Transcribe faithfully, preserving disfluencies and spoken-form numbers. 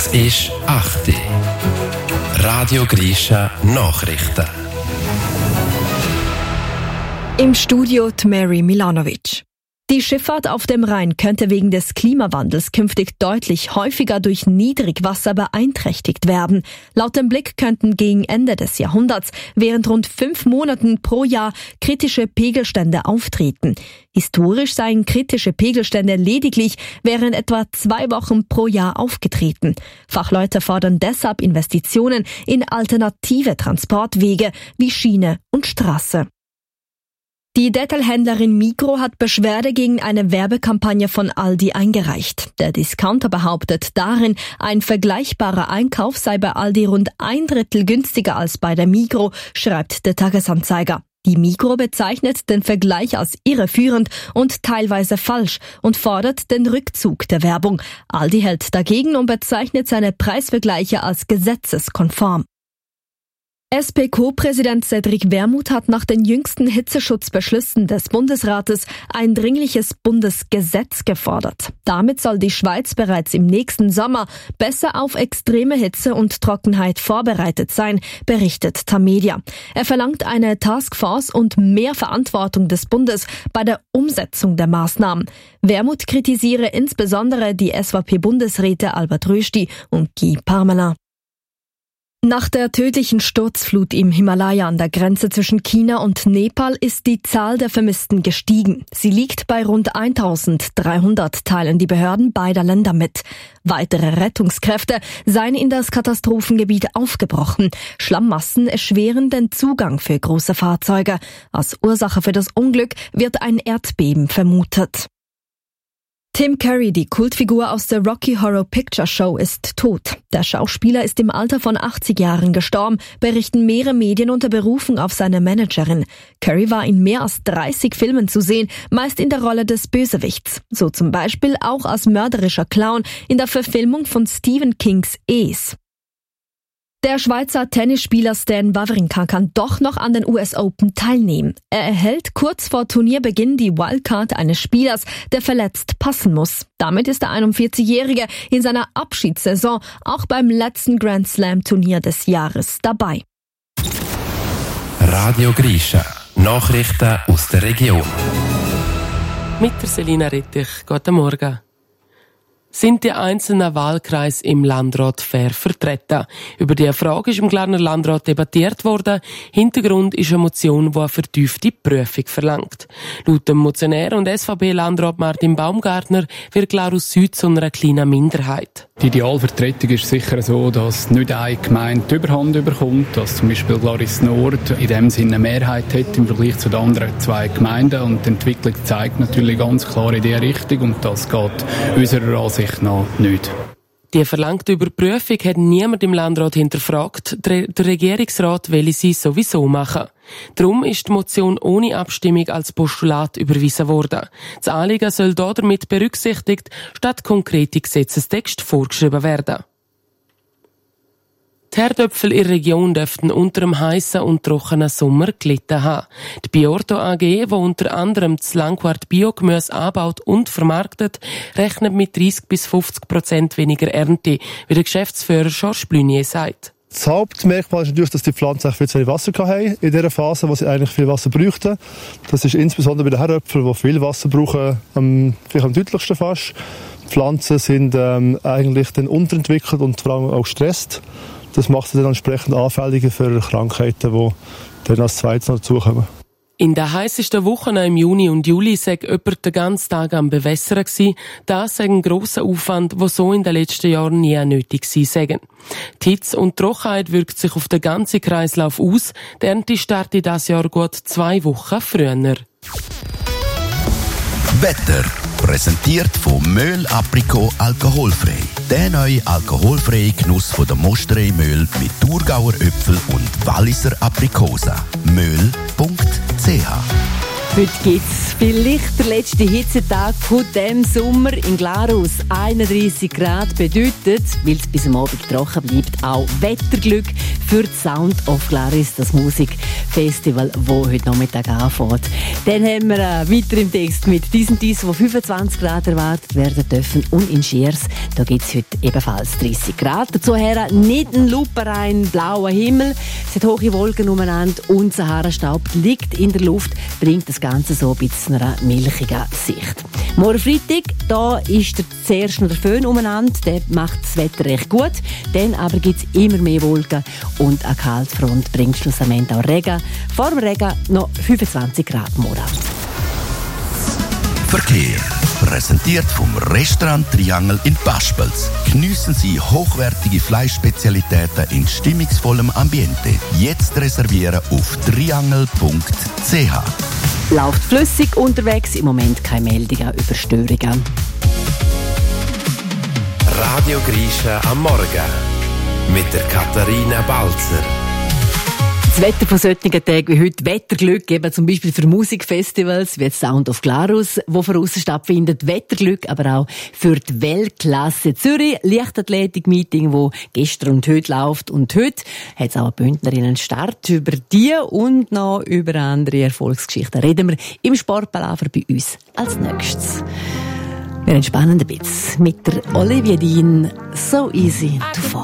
Es ist acht Uhr. Radio Grisha Nachrichten. Im Studio die Mary Milanovic. Die Schifffahrt auf dem Rhein könnte wegen des Klimawandels künftig deutlich häufiger durch Niedrigwasser beeinträchtigt werden. Laut dem Blick könnten gegen Ende des Jahrhunderts während rund fünf Monaten pro Jahr kritische Pegelstände auftreten. Historisch seien kritische Pegelstände lediglich während etwa zwei Wochen pro Jahr aufgetreten. Fachleute fordern deshalb Investitionen in alternative Transportwege wie Schiene und Straße. Die Detailhändlerin Migros hat Beschwerde gegen eine Werbekampagne von Aldi eingereicht. Der Discounter behauptet darin, ein vergleichbarer Einkauf sei bei Aldi rund ein Drittel günstiger als bei der Migros, schreibt der Tagesanzeiger. Die Migros bezeichnet den Vergleich als irreführend und teilweise falsch und fordert den Rückzug der Werbung. Aldi hält dagegen und bezeichnet seine Preisvergleiche als gesetzeskonform. S P Co-Präsident Cedric Wermuth hat nach den jüngsten Hitzeschutzbeschlüssen des Bundesrates ein dringliches Bundesgesetz gefordert. Damit soll die Schweiz bereits im nächsten Sommer besser auf extreme Hitze und Trockenheit vorbereitet sein, berichtet Tamedia. Er verlangt eine Taskforce und mehr Verantwortung des Bundes bei der Umsetzung der Maßnahmen. Wermuth kritisiere insbesondere die S V P-Bundesräte Albert Rösti und Guy Parmelin. Nach der tödlichen Sturzflut im Himalaya an der Grenze zwischen China und Nepal ist die Zahl der Vermissten gestiegen. Sie liegt bei rund eintausenddreihundert, teilen die Behörden beider Länder mit. Weitere Rettungskräfte seien in das Katastrophengebiet aufgebrochen. Schlammmassen erschweren den Zugang für große Fahrzeuge. Als Ursache für das Unglück wird ein Erdbeben vermutet. Tim Curry, die Kultfigur aus der Rocky Horror Picture Show, ist tot. Der Schauspieler ist im Alter von achtzig Jahren gestorben, berichten mehrere Medien unter Berufung auf seine Managerin. Curry war in mehr als dreißig Filmen zu sehen, meist in der Rolle des Bösewichts. So zum Beispiel auch als mörderischer Clown in der Verfilmung von Stephen Kings Es. Der Schweizer Tennisspieler Stan Wawrinka kann doch noch an den U S Open teilnehmen. Er erhält kurz vor Turnierbeginn die Wildcard eines Spielers, der verletzt passen muss. Damit ist der einundvierzigjährige in seiner Abschiedssaison auch beim letzten Grand Slam Turnier des Jahres dabei. Radio Grisha. Nachrichten aus der Region. Mit der Selina Rettich. Guten Morgen. Sind die einzelnen Wahlkreise im Landrat fair vertreten? Über diese Frage ist im Glarner Landrat debattiert worden. Hintergrund ist eine Motion, die eine vertiefte Prüfung verlangt. Laut dem Motionär und S V P-Landrat Martin Baumgartner wird Glarus Süd zu einer kleinen Minderheit. Die Idealvertretung ist sicher so, dass nicht eine Gemeinde die Überhand überkommt, dass zum Beispiel Glaris Nord in dem Sinne eine Mehrheit hat im Vergleich zu den anderen zwei Gemeinden. Und die Entwicklung zeigt natürlich ganz klar in diese Richtung und das geht unserer Ansicht nach nicht. Die verlangte Überprüfung hat niemand im Landrat hinterfragt. Der Regierungsrat will sie sowieso machen. Darum ist die Motion ohne Abstimmung als Postulat überwiesen worden. Das Anliegen soll damit berücksichtigt, statt konkrete Gesetzestext vorgeschrieben werden. Die Herdöpfel in der Region dürften unter einem heissen und trockenen Sommer gelitten haben. Die Biorto A G, die unter anderem das Langquart Biogemüse anbaut und vermarktet, rechnet mit dreißig bis fünfzig Prozent weniger Ernte, wie der Geschäftsführer Georges Blunier sagt. Das Hauptmerkmal ist natürlich, dass die Pflanzen viel zu wenig Wasser hatten in dieser Phase, wo sie eigentlich viel Wasser bräuchten. Das ist insbesondere bei den Herdöpfeln, die viel Wasser brauchen, am, vielleicht am deutlichsten fast. Die Pflanzen sind ähm, eigentlich dann unterentwickelt und vor allem auch gestresst. Das macht sie dann entsprechend anfälliger für Krankheiten, die dann als zweites noch dazukommen. In den heißesten Wochen im Juni und Juli sei jemand den ganzen Tag am Bewässern gewesen. Das sei ein grosser Aufwand, der so in den letzten Jahren nie nötig gewesen sei. Die Hitze und die Trockenheit wirkt sich auf den ganzen Kreislauf aus. Die Ernte startet dieses Jahr gut zwei Wochen früher. Wetter. Präsentiert von Möhl Aprikot alkoholfrei. Der neue alkoholfreie Genuss von der Mosterei Möhl mit Thurgauer Äpfel und Walliser Aprikosa. möhl punkt c h Heute gibt es vielleicht den letzten Hitzetag von diesem Sommer in Glarus. einunddreissig Grad bedeutet, weil es bis am Abend trocken bleibt, auch Wetterglück für das Sound of Glarus, das Musikfestival, das heute Nachmittag anfängt. Dann haben wir äh, weiter im Text mit diesen dies, wo fünfundzwanzig Grad erwartet werden dürfen. Und in Schiers, da gibt es heute ebenfalls dreissig Grad. Dazu her nicht ein lupenrein blauer Himmel, es hat hohe Wolken umeinander und Sahara-Staub liegt in der Luft, bringt das Ganze so ein bisschen einer milchigen Sicht. Morgen Freitag, da ist der zuerst noch der Föhn umeinander, der macht das Wetter recht gut. Dann aber gibt es immer mehr Wolken und eine Kaltfront bringt schlussendlich auch Regen. Vor dem Regen noch fünfundzwanzig Grad morgen. Verkehr. Präsentiert vom Restaurant Triangel in Paspels. Geniessen Sie hochwertige Fleischspezialitäten in stimmungsvollem Ambiente. Jetzt reservieren auf triangel punkt c h. Läuft flüssig unterwegs, im Moment keine Meldungen über Störungen. Radio Grisha am Morgen mit der Katharina Balzer. Das Wetter von solchen Tagen wie heute, Wetterglück, eben zum Beispiel für Musikfestivals wie das Sound of Glarus, wo von aussen stattfindet. Wetterglück, aber auch für die Weltklasse Zürich. Leichtathletik-Meeting, wo gestern und heute läuft. Und heute hat es auch eine Bündnerin Start. Über die und noch über andere Erfolgsgeschichten reden wir im Sportpalaver bei uns als nächstes. Wir entspannen ein bisschen mit der Olivia Dean, So Easy to Fall.